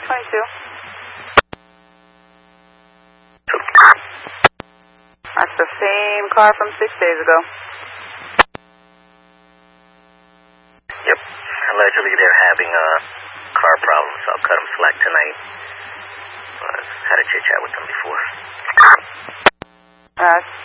22. That's the same car from 6 days ago. Yep. Allegedly they're having car problems, so I'll cut them slack tonight. Had a chit-chat with them before.